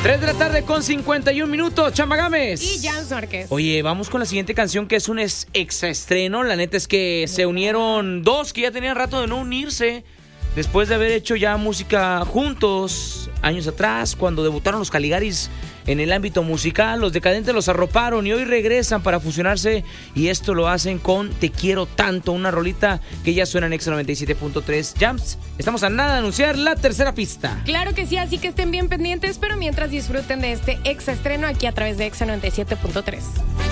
3 de la tarde con 51 minutos, Chama Gámez. Y Jams Márquez. Oye, vamos con la siguiente canción que es un extra estreno. La neta es que se unieron dos que ya tenían rato de no unirse. Después de haber hecho ya música juntos años atrás, cuando debutaron los Caligaris en el ámbito musical, los Decadentes los arroparon y hoy regresan para fusionarse, y esto lo hacen con Te Quiero Tanto, una rolita que ya suena en Exa 97.3. Jams, estamos a nada de anunciar la tercera pista. Claro que sí, así que estén bien pendientes, pero mientras disfruten de este exa estreno aquí a través de Exa 97.3.